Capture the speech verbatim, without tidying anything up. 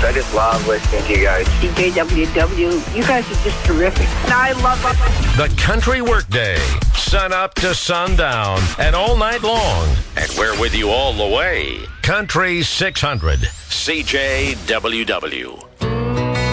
I just love listening to you guys. C J W W, you guys are just terrific. And I love it. The Country Workday, sun up to sundown and all night long. And we're with you all the way. Country six hundred, C J W W.